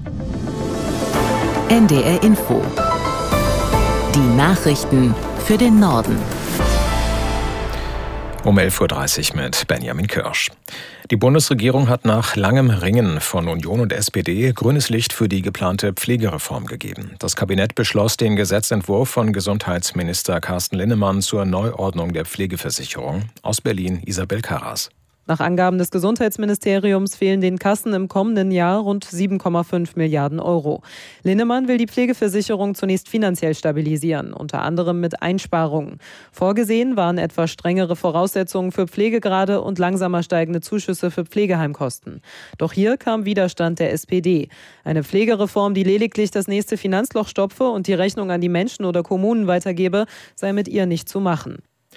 NDR Info. Die Nachrichten für den Norden. Um 11.30 Uhr mit Benjamin Kirsch. Die Bundesregierung hat nach langem Ringen von Union und SPD grünes Licht für die geplante Pflegereform gegeben. Das Kabinett beschloss den Gesetzentwurf von Gesundheitsminister Carsten Linnemann zur Neuordnung der Pflegeversicherung. Aus Berlin Isabel Karras. Nach Angaben des Gesundheitsministeriums fehlen den Kassen im kommenden Jahr rund 7,5 Milliarden Euro. Linnemann will die Pflegeversicherung zunächst finanziell stabilisieren, unter anderem mit Einsparungen. Vorgesehen waren etwa strengere Voraussetzungen für Pflegegrade und langsamer steigende Zuschüsse für Pflegeheimkosten. Doch hier kam Widerstand der SPD. Eine Pflegereform, die lediglich das nächste Finanzloch stopfe und die Rechnung an die Menschen oder Kommunen weitergebe, sei mit ihr nicht zu machen.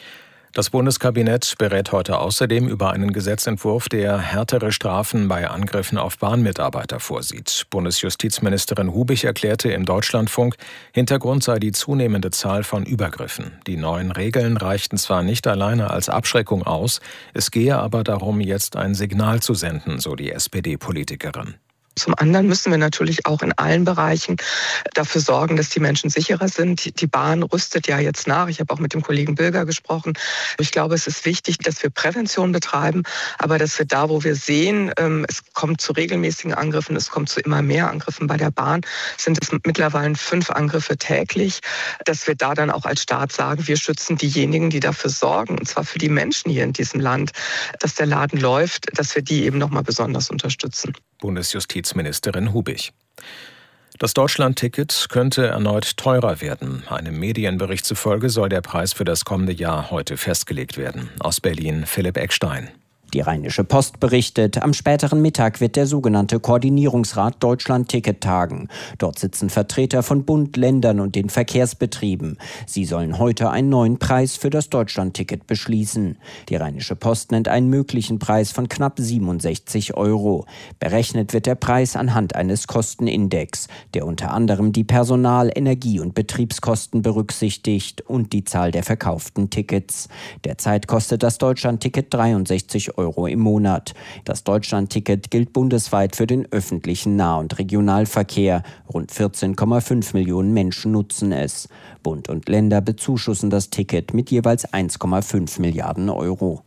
Das Bundeskabinett berät heute außerdem über einen Gesetzentwurf, der härtere Strafen bei Angriffen auf Bahnmitarbeiter vorsieht. Bundesjustizministerin Hubich erklärte im Deutschlandfunk, Hintergrund sei die zunehmende Zahl von Übergriffen. Die neuen Regeln reichten zwar nicht alleine als Abschreckung aus, es gehe aber darum, jetzt ein Signal zu senden, so die SPD-Politikerin. Zum anderen müssen wir natürlich auch in allen Bereichen dafür sorgen, dass die Menschen sicherer sind. Die Bahn rüstet ja jetzt nach. Ich habe auch mit dem Kollegen Bilger gesprochen. Ich glaube, es ist wichtig, dass wir Prävention betreiben, aber dass wir da, wo wir sehen, es kommt zu regelmäßigen Angriffen, es kommt zu immer mehr Angriffen bei der Bahn, sind es mittlerweile 5 Angriffe täglich, dass wir da dann auch als Staat sagen, wir schützen diejenigen, die dafür sorgen, und zwar für die Menschen hier in diesem Land, dass der Laden läuft, dass wir die eben nochmal besonders unterstützen. Bundesjustizministerin Hubich. Das Deutschland-Ticket könnte erneut teurer werden. Einem Medienbericht zufolge soll der Preis für das kommende Jahr heute festgelegt werden. Aus Berlin Philipp Eckstein. Die Rheinische Post berichtet, am späteren Mittag wird der sogenannte Koordinierungsrat Deutschland-Ticket tagen. Dort sitzen Vertreter von Bund, Ländern und den Verkehrsbetrieben. Sie sollen heute einen neuen Preis für das Deutschland-Ticket beschließen. Die Rheinische Post nennt einen möglichen Preis von knapp 67 €. Berechnet wird der Preis anhand eines Kostenindex, der unter anderem die Personal-, Energie- und Betriebskosten berücksichtigt und die Zahl der verkauften Tickets. Derzeit kostet das Deutschland-Ticket 63 € im Monat. Das Deutschland-Ticket gilt bundesweit für den öffentlichen Nah- und Regionalverkehr. Rund 14,5 Millionen Menschen nutzen es. Bund und Länder bezuschussen das Ticket mit jeweils 1,5 Milliarden €.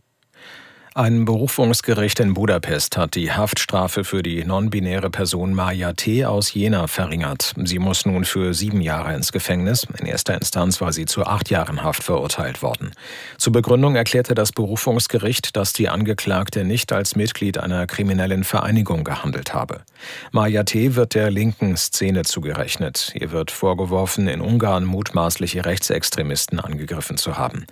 Ein Berufungsgericht in Budapest hat die Haftstrafe für die non-binäre Person Maja T. aus Jena verringert. Sie muss nun für 7 Jahre ins Gefängnis. In erster Instanz war sie zu 8 Jahren Haft verurteilt worden. Zur Begründung erklärte das Berufungsgericht, dass die Angeklagte nicht als Mitglied einer kriminellen Vereinigung gehandelt habe. Maja T. wird der linken Szene zugerechnet. Ihr wird vorgeworfen, in Ungarn mutmaßliche Rechtsextremisten angegriffen zu haben.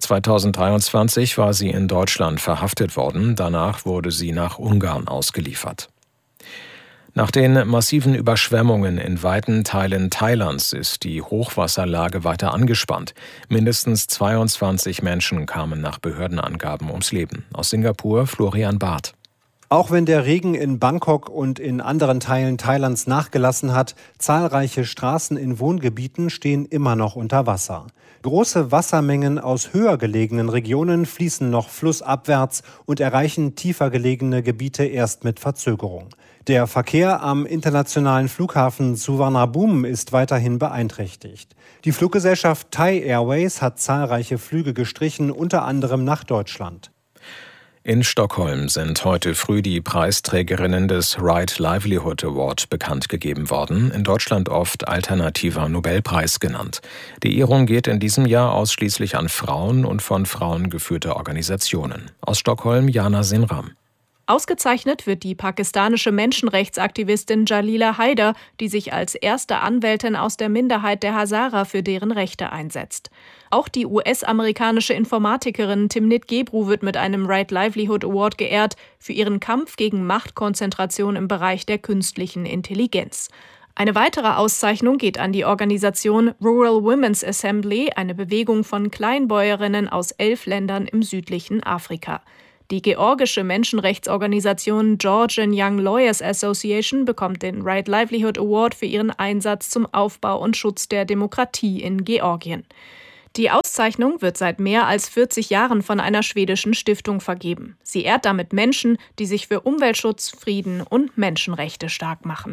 2023 war sie in Deutschland verhaftet worden. Danach wurde sie nach Ungarn ausgeliefert. Nach den massiven Überschwemmungen in weiten Teilen Thailands ist die Hochwasserlage weiter angespannt. Mindestens 22 Menschen kamen nach Behördenangaben ums Leben. Aus Singapur Florian Barth. Auch wenn der Regen in Bangkok und in anderen Teilen Thailands nachgelassen hat, zahlreiche Straßen in Wohngebieten stehen immer noch unter Wasser. Große Wassermengen aus höher gelegenen Regionen fließen noch flussabwärts und erreichen tiefer gelegene Gebiete erst mit Verzögerung. Der Verkehr am internationalen Flughafen Suvarnabhumi ist weiterhin beeinträchtigt. Die Fluggesellschaft Thai Airways hat zahlreiche Flüge gestrichen, unter anderem nach Deutschland. In Stockholm sind heute früh die Preisträgerinnen des Right Livelihood Award bekannt gegeben worden, in Deutschland oft alternativer Nobelpreis genannt. Die Ehrung geht in diesem Jahr ausschließlich an Frauen und von Frauen geführte Organisationen. Aus Stockholm Jana Sinram. Ausgezeichnet wird die pakistanische Menschenrechtsaktivistin Jalila Haider, die sich als erste Anwältin aus der Minderheit der Hazara für deren Rechte einsetzt. Auch die US-amerikanische Informatikerin Timnit Gebru wird mit einem Right Livelihood Award geehrt für ihren Kampf gegen Machtkonzentration im Bereich der künstlichen Intelligenz. Eine weitere Auszeichnung geht an die Organisation Rural Women's Assembly, eine Bewegung von Kleinbäuerinnen aus 11 Ländern im südlichen Afrika. Die georgische Menschenrechtsorganisation Georgian Young Lawyers Association bekommt den Right Livelihood Award für ihren Einsatz zum Aufbau und Schutz der Demokratie in Georgien. Die Auszeichnung wird seit mehr als 40 Jahren von einer schwedischen Stiftung vergeben. Sie ehrt damit Menschen, die sich für Umweltschutz, Frieden und Menschenrechte stark machen.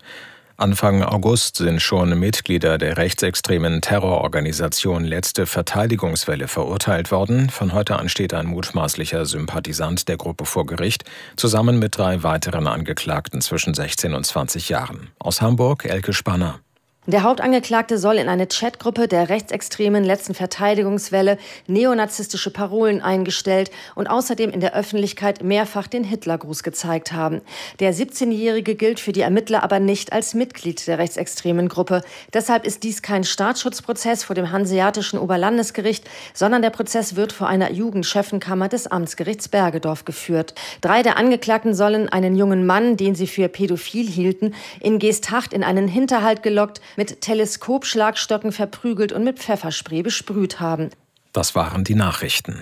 Anfang August sind schon Mitglieder der rechtsextremen Terrororganisation Letzte Verteidigungswelle verurteilt worden. Von heute an steht ein mutmaßlicher Sympathisant der Gruppe vor Gericht, zusammen mit 3 weiteren Angeklagten zwischen 16 und 20 Jahren. Aus Hamburg, Elke Spanner. Der Hauptangeklagte soll in eine Chatgruppe der rechtsextremen Letzten Verteidigungswelle neonazistische Parolen eingestellt und außerdem in der Öffentlichkeit mehrfach den Hitlergruß gezeigt haben. Der 17-Jährige gilt für die Ermittler aber nicht als Mitglied der rechtsextremen Gruppe. Deshalb ist dies kein Staatsschutzprozess vor dem Hanseatischen Oberlandesgericht, sondern der Prozess wird vor einer Jugendchefenkammer des Amtsgerichts Bergedorf geführt. 3 der Angeklagten sollen einen jungen Mann, den sie für pädophil hielten, in Geesthacht in einen Hinterhalt gelockt, mit Teleskopschlagstocken verprügelt und mit Pfefferspray besprüht haben. Das waren die Nachrichten.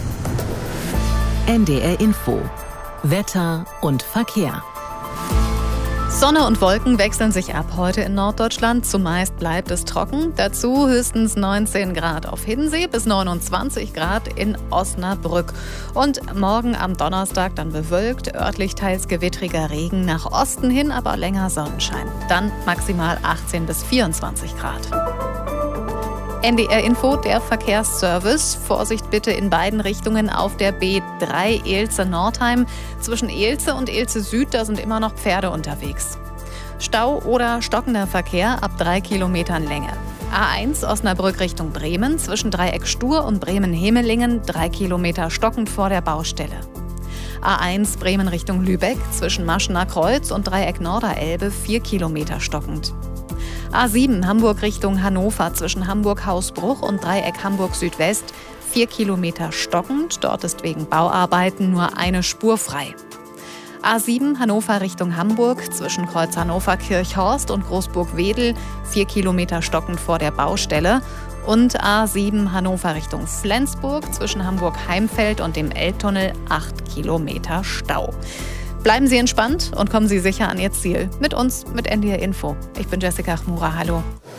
NDR Info. Wetter und Verkehr. Sonne und Wolken wechseln sich ab heute in Norddeutschland. Zumeist bleibt es trocken. Dazu höchstens 19 Grad auf Hiddensee bis 29 Grad in Osnabrück. Und morgen am Donnerstag dann bewölkt, örtlich teils gewittriger Regen, nach Osten hin aber länger Sonnenschein. Dann maximal 18 bis 24 Grad. NDR Info, der Verkehrsservice. Vorsicht bitte in beiden Richtungen auf der B3 Elze-Nordheim. Zwischen Elze und Elze Süd, da sind immer noch Pferde unterwegs. Stau oder stockender Verkehr ab 3 Kilometern Länge. A1 Osnabrück Richtung Bremen, zwischen Dreieck Stur und Bremen-Hemelingen, 3 Kilometer stockend vor der Baustelle. A1 Bremen Richtung Lübeck, zwischen Maschener Kreuz und Dreieck Norderelbe, 4 Kilometer stockend. A7 Hamburg Richtung Hannover, zwischen Hamburg-Hausbruch und Dreieck Hamburg-Südwest, 4 Kilometer stockend. Dort ist wegen Bauarbeiten nur eine Spur frei. A7 Hannover Richtung Hamburg, zwischen Kreuz Hannover-Kirchhorst und Großburg-Wedel, 4 Kilometer stockend vor der Baustelle. Und A7 Hannover Richtung Flensburg, zwischen Hamburg-Heimfeld und dem Elbtunnel, 8 Kilometer Stau. Bleiben Sie entspannt und kommen Sie sicher an Ihr Ziel. Mit uns, mit NDR Info. Ich bin Jessica Chmura. Hallo.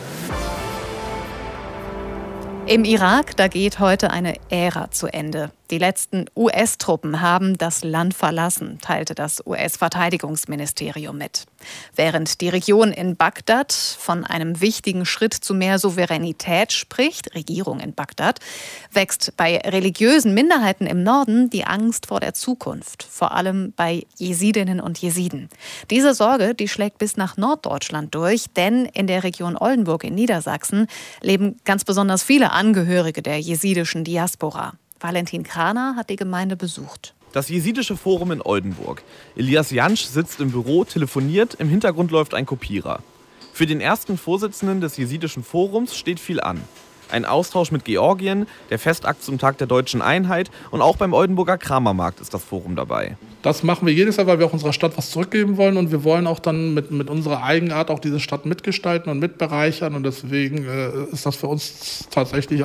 Im Irak, da geht heute eine Ära zu Ende. Die letzten US-Truppen haben das Land verlassen, teilte das US-Verteidigungsministerium mit. Während die Region in Bagdad von einem wichtigen Schritt zu mehr Souveränität spricht, Regierung in Bagdad, wächst bei religiösen Minderheiten im Norden die Angst vor der Zukunft, vor allem bei Jesidinnen und Jesiden. Diese Sorge, die schlägt bis nach Norddeutschland durch, denn in der Region Oldenburg in Niedersachsen leben ganz besonders viele Angehörige der jesidischen Diaspora. Valentin Kraner hat die Gemeinde besucht. Das Jesidische Forum in Oldenburg. Elias Jansch sitzt im Büro, telefoniert, im Hintergrund läuft ein Kopierer. Für den ersten Vorsitzenden des Jesidischen Forums steht viel an. Ein Austausch mit Georgien, der Festakt zum Tag der deutschen Einheit und auch beim Oldenburger Kramermarkt ist das Forum dabei. Das machen wir jedes Jahr, weil wir auch unserer Stadt was zurückgeben wollen und wir wollen auch dann mit unserer Eigenart auch diese Stadt mitgestalten und mitbereichern und deswegen ist das für uns tatsächlich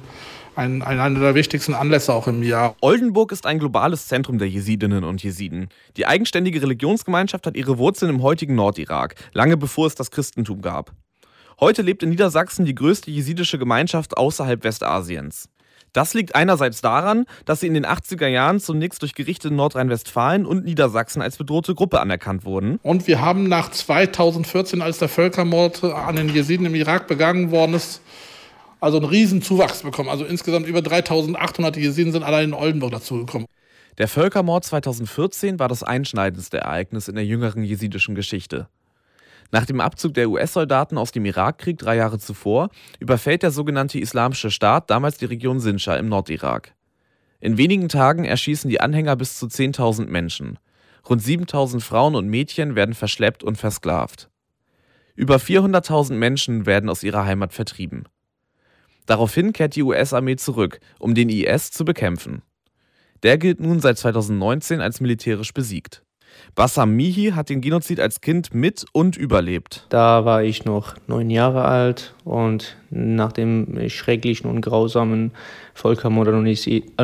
einer der wichtigsten Anlässe auch im Jahr. Oldenburg ist ein globales Zentrum der Jesidinnen und Jesiden. Die eigenständige Religionsgemeinschaft hat ihre Wurzeln im heutigen Nordirak, lange bevor es das Christentum gab. Heute lebt in Niedersachsen die größte jesidische Gemeinschaft außerhalb Westasiens. Das liegt einerseits daran, dass sie in den 80er Jahren zunächst durch Gerichte in Nordrhein-Westfalen und Niedersachsen als bedrohte Gruppe anerkannt wurden. Und wir haben nach 2014, als der Völkermord an den Jesiden im Irak begangen worden ist, also einen riesen Zuwachs bekommen. Also insgesamt über 3.800 Jesiden sind allein in Oldenburg dazugekommen. Der Völkermord 2014 war das einschneidendste Ereignis in der jüngeren jesidischen Geschichte. Nach dem Abzug der US-Soldaten aus dem Irakkrieg 3 Jahre zuvor überfällt der sogenannte Islamische Staat damals die Region Sinjar im Nordirak. In wenigen Tagen erschießen die Anhänger bis zu 10.000 Menschen. Rund 7.000 Frauen und Mädchen werden verschleppt und versklavt. Über 400.000 Menschen werden aus ihrer Heimat vertrieben. Daraufhin kehrt die US-Armee zurück, um den IS zu bekämpfen. Der gilt nun seit 2019 als militärisch besiegt. Bassam Mihi hat den Genozid als Kind mit und überlebt. Da war ich noch 9 Jahre alt und nach dem schrecklichen und grausamen Völkermord an uns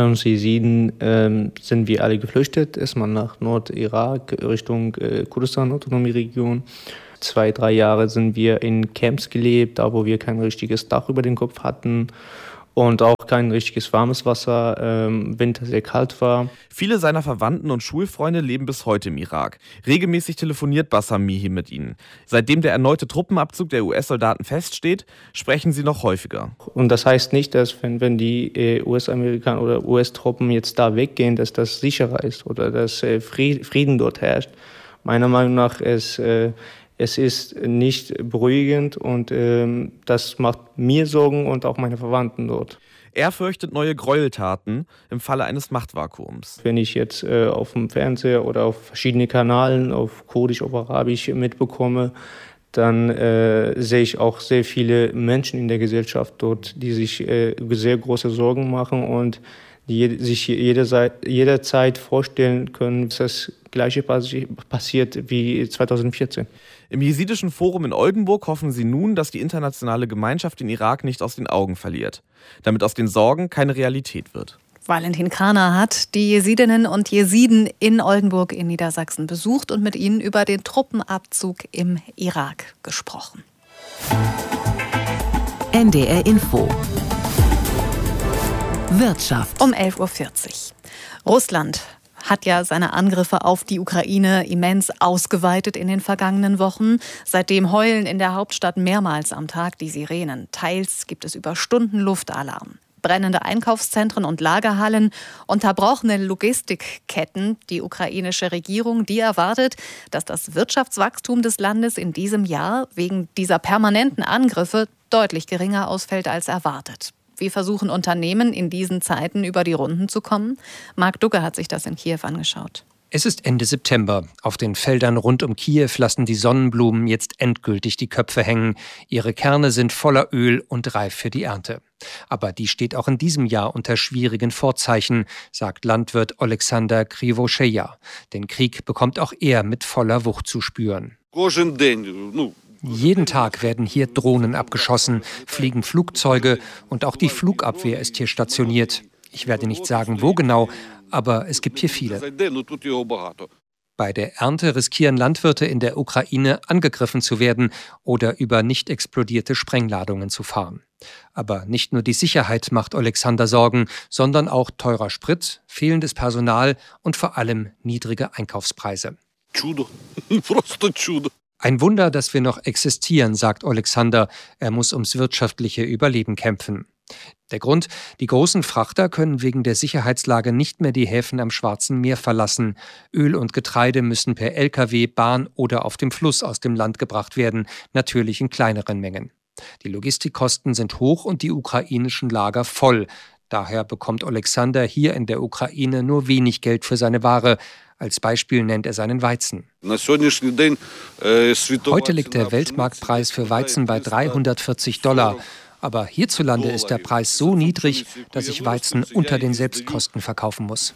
Jesiden sind wir alle geflüchtet. Erstmal nach Nordirak Richtung Kurdistan-Autonomie-Region. 2-3 Jahre sind wir in Camps gelebt, da wo wir kein richtiges Dach über den Kopf hatten. und auch kein richtiges warmes Wasser, Winter sehr kalt war. Viele seiner Verwandten und Schulfreunde leben bis heute im Irak. Regelmäßig telefoniert Bassam Mihi mit ihnen. Seitdem der erneute Truppenabzug der US-Soldaten feststeht, sprechen sie noch häufiger. Und das heißt nicht, dass wenn die US-Amerikaner oder US-Truppen jetzt da weggehen, dass das sicherer ist oder dass Frieden dort herrscht. Meiner Meinung nach es ist nicht beruhigend und das macht mir Sorgen und auch meine Verwandten dort. Er fürchtet neue Gräueltaten im Falle eines Machtvakuums. Wenn ich jetzt auf dem Fernseher oder auf verschiedene Kanälen, auf Kurdisch, auf Arabisch mitbekomme, dann sehe ich auch sehr viele Menschen in der Gesellschaft dort, die sich sehr große Sorgen machen und die sich jederzeit vorstellen können, dass das Gleiche passiert wie 2014. Im Jesidischen Forum in Oldenburg hoffen sie nun, dass die internationale Gemeinschaft den Irak nicht aus den Augen verliert, damit aus den Sorgen keine Realität wird. Valentin Kraner hat die Jesidinnen und Jesiden in Oldenburg in Niedersachsen besucht und mit ihnen über den Truppenabzug im Irak gesprochen. NDR Info. Wirtschaft. Um 11.40 Uhr. Russland hat ja seine Angriffe auf die Ukraine immens ausgeweitet in den vergangenen Wochen. Seitdem heulen in der Hauptstadt mehrmals am Tag die Sirenen. Teils gibt es über Stunden Luftalarm. Brennende Einkaufszentren und Lagerhallen, unterbrochene Logistikketten. Die ukrainische Regierung, die erwartet, dass das Wirtschaftswachstum des Landes in diesem Jahr wegen dieser permanenten Angriffe deutlich geringer ausfällt als erwartet. Wie versuchen Unternehmen in diesen Zeiten über die Runden zu kommen? Marc Dugge hat sich das in Kiew angeschaut. Es ist Ende September. Auf den Feldern rund um Kiew lassen die Sonnenblumen jetzt endgültig die Köpfe hängen. Ihre Kerne sind voller Öl und reif für die Ernte. Aber die steht auch in diesem Jahr unter schwierigen Vorzeichen, sagt Landwirt Oleksandr Krivosheja. Den Krieg bekommt auch er mit voller Wucht zu spüren. Jeden Tag werden hier Drohnen abgeschossen, fliegen Flugzeuge und auch die Flugabwehr ist hier stationiert. Ich werde nicht sagen, wo genau, aber es gibt hier viele. Bei der Ernte riskieren Landwirte in der Ukraine, angegriffen zu werden oder über nicht explodierte Sprengladungen zu fahren. Aber nicht nur die Sicherheit macht Oleksandr Sorgen, sondern auch teurer Sprit, fehlendes Personal und vor allem niedrige Einkaufspreise. Ein Wunder, dass wir noch existieren, sagt Oleksandr. Er muss ums wirtschaftliche Überleben kämpfen. Der Grund: Die großen Frachter können wegen der Sicherheitslage nicht mehr die Häfen am Schwarzen Meer verlassen. Öl und Getreide müssen per Lkw, Bahn oder auf dem Fluss aus dem Land gebracht werden, natürlich in kleineren Mengen. Die Logistikkosten sind hoch und die ukrainischen Lager voll. Daher bekommt Oleksandr hier in der Ukraine nur wenig Geld für seine Ware. Als Beispiel nennt er seinen Weizen. Heute liegt der Weltmarktpreis für Weizen bei $340. Aber hierzulande ist der Preis so niedrig, dass ich Weizen unter den Selbstkosten verkaufen muss.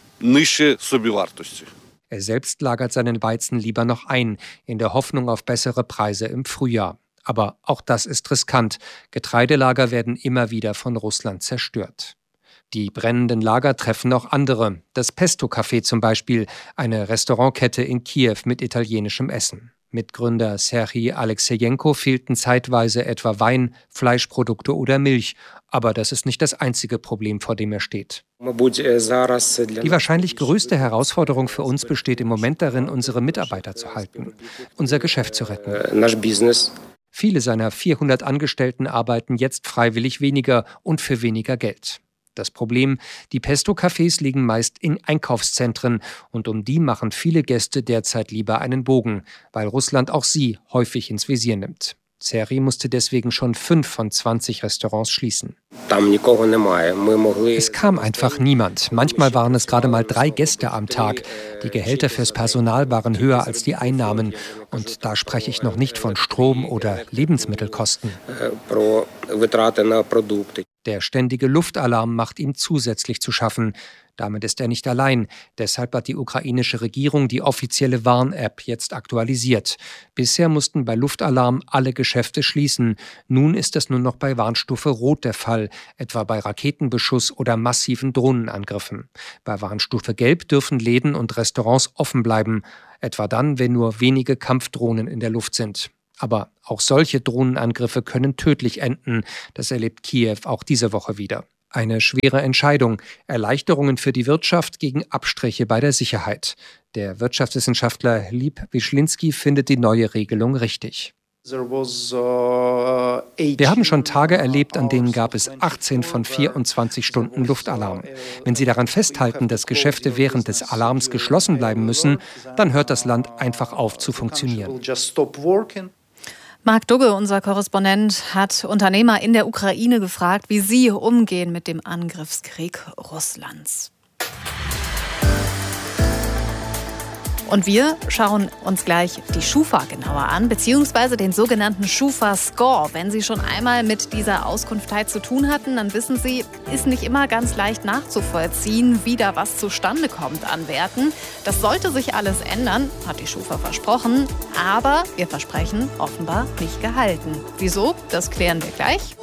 Er selbst lagert seinen Weizen lieber noch ein, in der Hoffnung auf bessere Preise im Frühjahr. Aber auch das ist riskant. Getreidelager werden immer wieder von Russland zerstört. Die brennenden Lager treffen auch andere. Das Pesto Café zum Beispiel, eine Restaurantkette in Kiew mit italienischem Essen. Mitgründer Serhij Alexejenko fehlten zeitweise etwa Wein, Fleischprodukte oder Milch. Aber das ist nicht das einzige Problem, vor dem er steht. Die wahrscheinlich größte Herausforderung für uns besteht im Moment darin, unsere Mitarbeiter zu halten, unser Geschäft zu retten. Viele seiner 400 Angestellten arbeiten jetzt freiwillig weniger und für weniger Geld. Das Problem: Die Pesto-Cafés liegen meist in Einkaufszentren und um die machen viele Gäste derzeit lieber einen Bogen, weil Russland auch sie häufig ins Visier nimmt. Serhij musste deswegen schon 5 von 20 Restaurants schließen. Es kam einfach niemand. Manchmal waren es gerade mal 3 Gäste am Tag. Die Gehälter fürs Personal waren höher als die Einnahmen. Und da spreche ich noch nicht von Strom- oder Lebensmittelkosten. Der ständige Luftalarm macht ihm zusätzlich zu schaffen. Damit ist er nicht allein. Deshalb hat die ukrainische Regierung die offizielle Warn-App jetzt aktualisiert. Bisher mussten bei Luftalarm alle Geschäfte schließen. Nun ist es nur noch bei Warnstufe Rot der Fall, etwa bei Raketenbeschuss oder massiven Drohnenangriffen. Bei Warnstufe Gelb dürfen Läden und Restaurants offen bleiben, etwa dann, wenn nur wenige Kampfdrohnen in der Luft sind. Aber auch solche Drohnenangriffe können tödlich enden. Das erlebt Kiew auch diese Woche wieder. Eine schwere Entscheidung. Erleichterungen für die Wirtschaft gegen Abstriche bei der Sicherheit. Der Wirtschaftswissenschaftler Lieb Wischlinski findet die neue Regelung richtig. Wir haben schon Tage erlebt, an denen gab es 18 von 24 Stunden Luftalarm. Wenn Sie daran festhalten, dass Geschäfte während des Alarms geschlossen bleiben müssen, dann hört das Land einfach auf zu funktionieren. Marc Dugge, unser Korrespondent, hat Unternehmer in der Ukraine gefragt, wie sie umgehen mit dem Angriffskrieg Russlands. Und wir schauen uns gleich die Schufa genauer an, beziehungsweise den sogenannten Schufa-Score. Wenn Sie schon einmal mit dieser Auskunftei zu tun hatten, dann wissen Sie, ist nicht immer ganz leicht nachzuvollziehen, wie da was zustande kommt an Werten. Das sollte sich alles ändern, hat die Schufa versprochen, aber ihr Versprechen offenbar nicht gehalten. Wieso? Das klären wir gleich.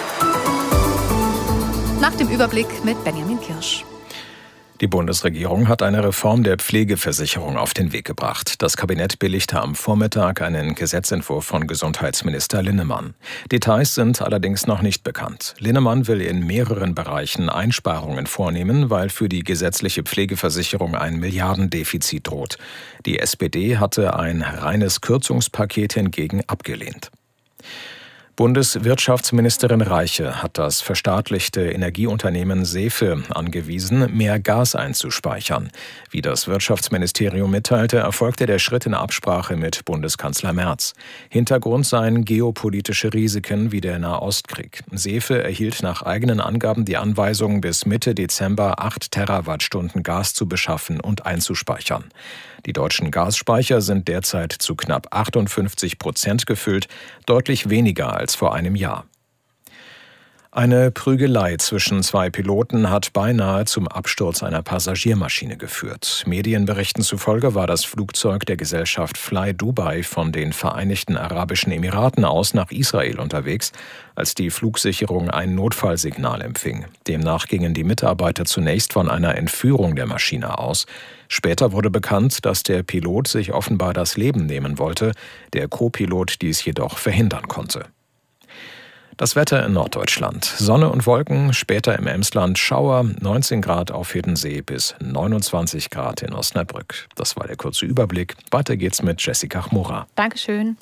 Nach dem Überblick mit Benjamin Kirsch. Die Bundesregierung hat eine Reform der Pflegeversicherung auf den Weg gebracht. Das Kabinett billigte am Vormittag einen Gesetzentwurf von Gesundheitsminister Linnemann. Details sind allerdings noch nicht bekannt. Linnemann will in mehreren Bereichen Einsparungen vornehmen, weil für die gesetzliche Pflegeversicherung ein Milliardendefizit droht. Die SPD hatte ein reines Kürzungspaket hingegen abgelehnt. Bundeswirtschaftsministerin Reiche hat das verstaatlichte Energieunternehmen Sefe angewiesen, mehr Gas einzuspeichern. Wie das Wirtschaftsministerium mitteilte, erfolgte der Schritt in Absprache mit Bundeskanzler Merz. Hintergrund seien geopolitische Risiken wie der Nahostkrieg. Sefe erhielt nach eigenen Angaben die Anweisung, bis Mitte Dezember 8 Terawattstunden Gas zu beschaffen und einzuspeichern. Die deutschen Gasspeicher sind derzeit zu knapp 58% gefüllt, deutlich weniger als vor einem Jahr. Eine Prügelei zwischen zwei Piloten hat beinahe zum Absturz einer Passagiermaschine geführt. Medienberichten zufolge war das Flugzeug der Gesellschaft Fly Dubai von den Vereinigten Arabischen Emiraten aus nach Israel unterwegs, als die Flugsicherung ein Notfallsignal empfing. Demnach gingen die Mitarbeiter zunächst von einer Entführung der Maschine aus. Später wurde bekannt, dass der Pilot sich offenbar das Leben nehmen wollte, der Co-Pilot dies jedoch verhindern konnte. Das Wetter in Norddeutschland. Sonne und Wolken, später im Emsland Schauer, 19 Grad auf Hiddensee bis 29 Grad in Osnabrück. Das war der kurze Überblick. Weiter geht's mit Jessica Chmura. Dankeschön.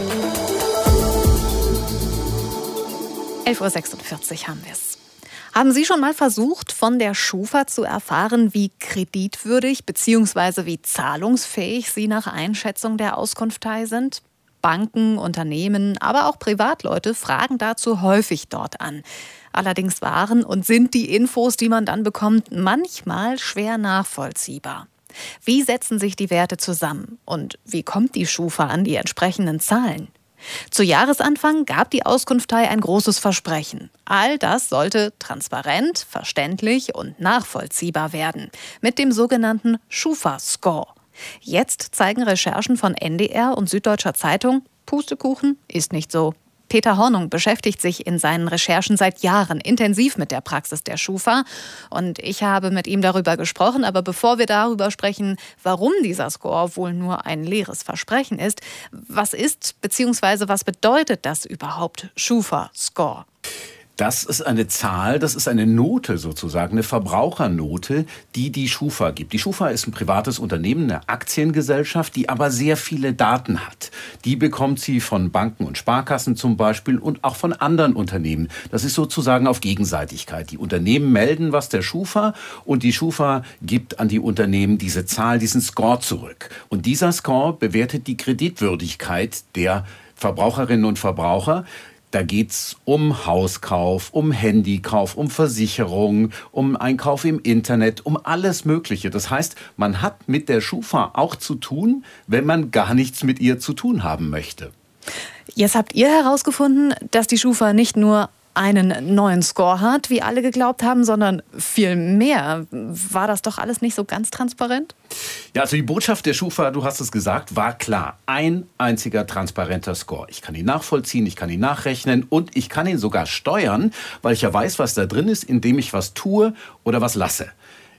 11.46 Uhr haben wir es. Haben Sie schon mal versucht, von der Schufa zu erfahren, wie kreditwürdig bzw. wie zahlungsfähig Sie nach Einschätzung der Auskunftei sind? Banken, Unternehmen, aber auch Privatleute fragen dazu häufig dort an. Allerdings waren und sind die Infos, die man dann bekommt, manchmal schwer nachvollziehbar. Wie setzen sich die Werte zusammen und wie kommt die Schufa an die entsprechenden Zahlen? Zu Jahresanfang gab die Auskunftei ein großes Versprechen. All das sollte transparent, verständlich und nachvollziehbar werden. Mit dem sogenannten Schufa-Score. Jetzt zeigen Recherchen von NDR und Süddeutscher Zeitung, Pustekuchen ist nicht so. Peter Hornung beschäftigt sich in seinen Recherchen seit Jahren intensiv mit der Praxis der Schufa. Und ich habe mit ihm darüber gesprochen. Aber bevor wir darüber sprechen, warum dieser Score wohl nur ein leeres Versprechen ist, was ist bzw. was bedeutet das überhaupt, Schufa-Score? Das ist eine Zahl, das ist eine Note sozusagen, eine Verbrauchernote, die die Schufa gibt. Die Schufa ist ein privates Unternehmen, eine Aktiengesellschaft, die aber sehr viele Daten hat. Die bekommt sie von Banken und Sparkassen zum Beispiel und auch von anderen Unternehmen. Das ist sozusagen auf Gegenseitigkeit. Die Unternehmen melden was der Schufa und die Schufa gibt an die Unternehmen diese Zahl, diesen Score zurück. Und dieser Score bewertet die Kreditwürdigkeit der Verbraucherinnen und Verbraucher. Da geht's um Hauskauf, um Handykauf, um Versicherung, um Einkauf im Internet, um alles Mögliche. Das heißt, man hat mit der Schufa auch zu tun, wenn man gar nichts mit ihr zu tun haben möchte. Jetzt habt ihr herausgefunden, dass die Schufa nicht nur einen neuen Score hat, wie alle geglaubt haben, sondern viel mehr. War das doch alles nicht so ganz transparent? Ja, also die Botschaft der Schufa, du hast es gesagt, war klar. Ein einziger transparenter Score. Ich kann ihn nachvollziehen, ich kann ihn nachrechnen und ich kann ihn sogar steuern, weil ich ja weiß, was da drin ist, indem ich was tue oder was lasse.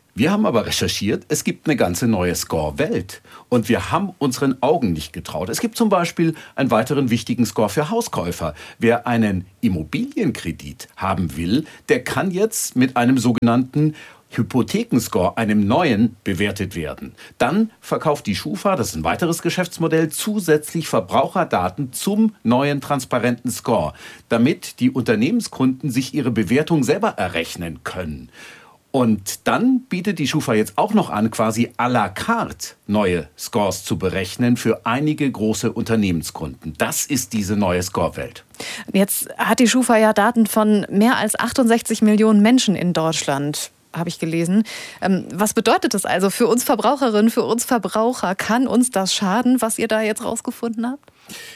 Wir haben aber recherchiert, es gibt eine ganze neue Score-Welt. Und wir haben unseren Augen nicht getraut. Es gibt zum Beispiel einen weiteren wichtigen Score für Hauskäufer. Wer einen Immobilienkredit haben will, der kann jetzt mit einem sogenannten Hypothekenscore, einem neuen, bewertet werden. Dann verkauft die Schufa, das ist ein weiteres Geschäftsmodell, zusätzlich Verbraucherdaten zum neuen transparenten Score, damit die Unternehmenskunden sich ihre Bewertung selber errechnen können. Und dann bietet die Schufa jetzt auch noch an, quasi à la carte neue Scores zu berechnen für einige große Unternehmenskunden. Das ist diese neue Score-Welt. Jetzt hat die Schufa ja Daten von mehr als 68 Millionen Menschen in Deutschland, habe ich gelesen. Was bedeutet das also für uns Verbraucherinnen, für uns Verbraucher? Kann uns das schaden, was ihr da jetzt rausgefunden habt?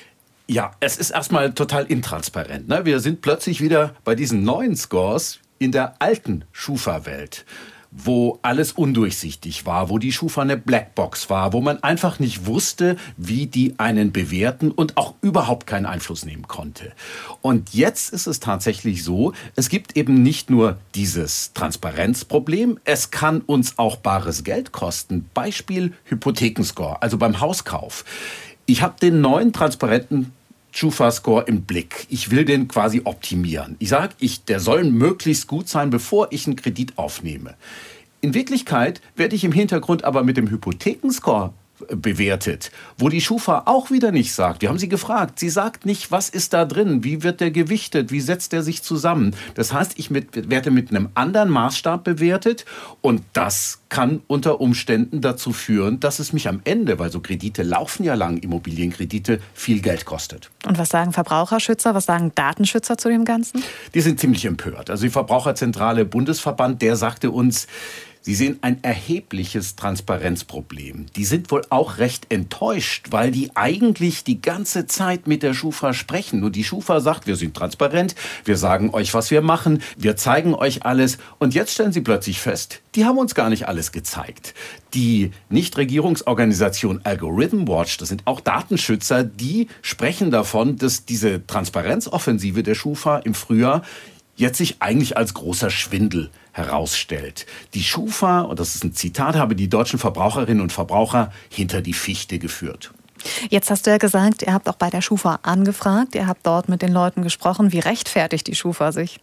Ja, es ist erstmal total intransparent, ne? Wir sind plötzlich wieder bei diesen neuen Scores in der alten Schufa-Welt, wo alles undurchsichtig war, wo die Schufa eine Blackbox war, wo man einfach nicht wusste, wie die einen bewerten und auch überhaupt keinen Einfluss nehmen konnte. Und jetzt ist es tatsächlich so, es gibt eben nicht nur dieses Transparenzproblem, es kann uns auch bares Geld kosten. Beispiel Hypothekenscore, also beim Hauskauf. Ich habe den neuen transparenten Schufa-Score im Blick. Ich will den quasi optimieren. Ich sage, der soll möglichst gut sein, bevor ich einen Kredit aufnehme. In Wirklichkeit werde ich im Hintergrund aber mit dem Hypothekenscore bewertet, wo die Schufa auch wieder nicht sagt. Wir haben sie gefragt. Sie sagt nicht, was ist da drin, wie wird der gewichtet, wie setzt er sich zusammen. Das heißt, ich werde mit einem anderen Maßstab bewertet und das kann unter Umständen dazu führen, dass es mich am Ende, weil so Kredite laufen ja lang, Immobilienkredite, viel Geld kostet. Und was sagen Verbraucherschützer, was sagen Datenschützer zu dem Ganzen? Die sind ziemlich empört. Also die Verbraucherzentrale Bundesverband, der sagte uns, sie sehen ein erhebliches Transparenzproblem. Die sind wohl auch recht enttäuscht, weil die eigentlich die ganze Zeit mit der Schufa sprechen. Nur die Schufa sagt, wir sind transparent, wir sagen euch, was wir machen, wir zeigen euch alles. Und jetzt stellen sie plötzlich fest, die haben uns gar nicht alles gezeigt. Die Nichtregierungsorganisation Algorithm Watch, das sind auch Datenschützer, die sprechen davon, dass diese Transparenzoffensive der Schufa im Frühjahr jetzt sich eigentlich als großer Schwindel herausstellt. Die Schufa, und das ist ein Zitat, habe die deutschen Verbraucherinnen und Verbraucher hinter die Fichte geführt. Jetzt hast du ja gesagt, ihr habt auch bei der Schufa angefragt, ihr habt dort mit den Leuten gesprochen. Wie rechtfertigt die Schufa sich?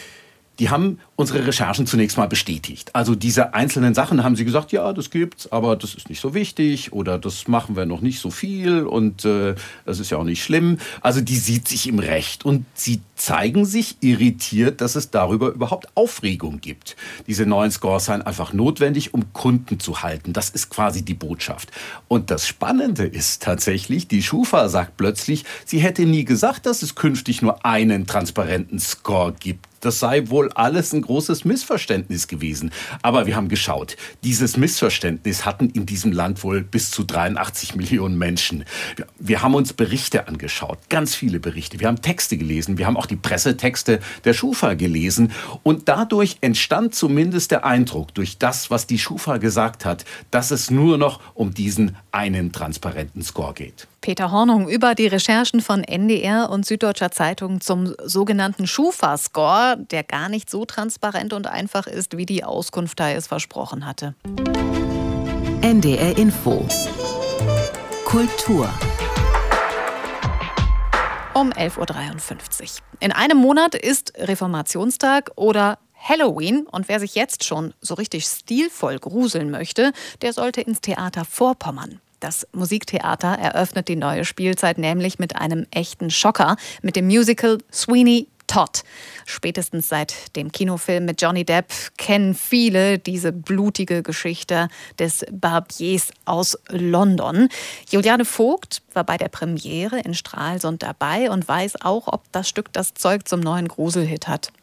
Die haben unsere Recherchen zunächst mal bestätigt. Also diese einzelnen Sachen haben sie gesagt, ja, das gibt's, aber das ist nicht so wichtig oder das machen wir noch nicht so viel und das ist ja auch nicht schlimm. Also die sieht sich im Recht und sie zeigen sich irritiert, dass es darüber überhaupt Aufregung gibt. Diese neuen Scores seien einfach notwendig, um Kunden zu halten. Das ist quasi die Botschaft. Und das Spannende ist tatsächlich, die Schufa sagt plötzlich, sie hätte nie gesagt, dass es künftig nur einen transparenten Score gibt. Das sei wohl alles ein großes Missverständnis gewesen. Aber wir haben geschaut, dieses Missverständnis hatten in diesem Land wohl bis zu 83 Millionen Menschen. Wir haben uns Berichte angeschaut, ganz viele Berichte. Wir haben Texte gelesen, wir haben auch die Pressetexte der Schufa gelesen. Und dadurch entstand zumindest der Eindruck, durch das, was die Schufa gesagt hat, dass es nur noch um diesen einen transparenten Score geht. Peter Hornung über die Recherchen von NDR und Süddeutscher Zeitung zum sogenannten Schufa-Score, der gar nicht so transparent und einfach ist, wie die Auskunft da es versprochen hatte. NDR Info. Kultur. Um 11.53 Uhr. In einem Monat ist Reformationstag oder Halloween. Und wer sich jetzt schon so richtig stilvoll gruseln möchte, der sollte ins Theater Vorpommern. Das Musiktheater eröffnet die neue Spielzeit nämlich mit einem echten Schocker, mit dem Musical Sweeney Todd. Spätestens seit dem Kinofilm mit Johnny Depp kennen viele diese blutige Geschichte des Barbiers aus London. Juliane Vogt war bei der Premiere in Stralsund dabei und weiß auch, ob das Stück das Zeug zum neuen Gruselhit hat.